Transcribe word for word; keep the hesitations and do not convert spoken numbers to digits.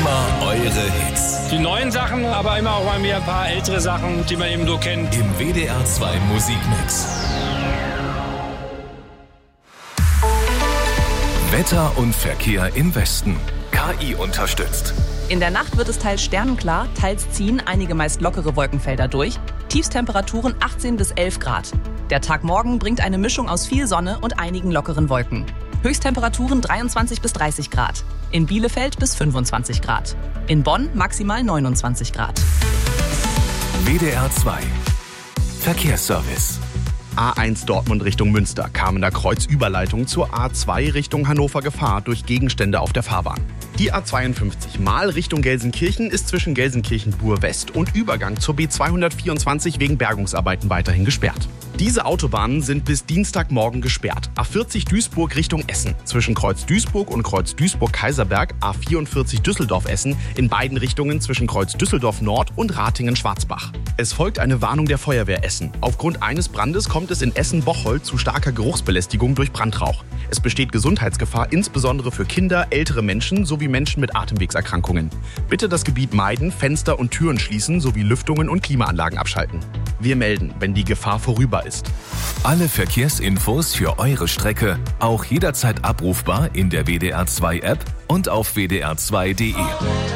Immer eure Hits. Die neuen Sachen, aber immer auch mal wieder ein paar ältere Sachen, die man eben so kennt. Im W D R zwei Musikmix. Wetter und Verkehr im Westen. K I unterstützt. In der Nacht wird es teils sternenklar, teils ziehen einige meist lockere Wolkenfelder durch. Tiefstemperaturen achtzehn bis elf Grad. Der Tag morgen bringt eine Mischung aus viel Sonne und einigen lockeren Wolken. Höchsttemperaturen dreiundzwanzig bis dreißig Grad. In Bielefeld bis fünfundzwanzig Grad. In Bonn maximal neunundzwanzig Grad. W D R zwei Verkehrsservice. A eins Dortmund Richtung Münster, Kamener Kreuzüberleitung zur A zwei Richtung Hannover Gefahr durch Gegenstände auf der Fahrbahn. Die A zweiundfünfzig Mal Richtung Gelsenkirchen ist zwischen Gelsenkirchen-Bur West und Übergang zur B zweihundertvierundzwanzig wegen Bergungsarbeiten weiterhin gesperrt. Diese Autobahnen sind bis Dienstagmorgen gesperrt. A vierzig Duisburg Richtung Essen. Zwischen Kreuz Duisburg und Kreuz Duisburg-Kaiserberg A vierundvierzig Düsseldorf-Essen. In beiden Richtungen zwischen Kreuz Düsseldorf Nord und Ratingen-Schwarzbach. Es folgt eine Warnung der Feuerwehr Essen. Aufgrund eines Brandes kommt es in Essen-Bocholt zu starker Geruchsbelästigung durch Brandrauch. Es besteht Gesundheitsgefahr insbesondere für Kinder, ältere Menschen sowie Menschen mit Atemwegserkrankungen. Bitte das Gebiet meiden, Fenster und Türen schließen sowie Lüftungen und Klimaanlagen abschalten. Wir melden, wenn die Gefahr vorüber ist. Alle Verkehrsinfos für eure Strecke auch jederzeit abrufbar in der W D R zwei App und auf W D R zwei punkt D E.